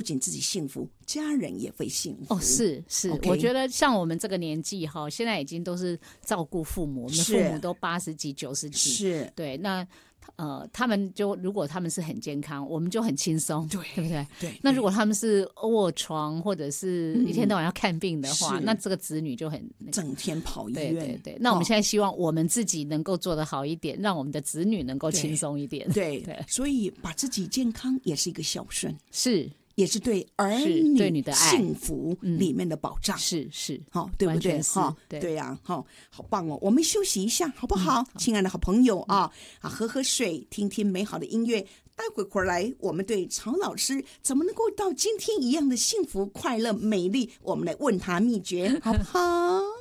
仅自己幸福，家人也会幸福。 是 OK 我觉得像我们这个年纪现在已经都是照顾父母，我们的父母都80几90几， 是对，那他们就如果他们是很健康，我们就很轻松，对不对？ 对。 那如果他们是卧床或者是一天到晚要看病的话，那这个子女就很整天跑医院。 对，那我们现在希望我们自己能够做得好一点，让我们的子女能够轻松一点。 对，所以把自己健康也是一个孝顺，也是对儿女的幸福里面的保障。 是， 对不对？对呀，好棒哦！我们休息一下好不好？亲爱的好朋友啊，喝水，听听美好的音乐。待会回来，我们对曹老师怎么能够到今天一样的幸福、快乐、美丽，我们来问他秘诀，好不好？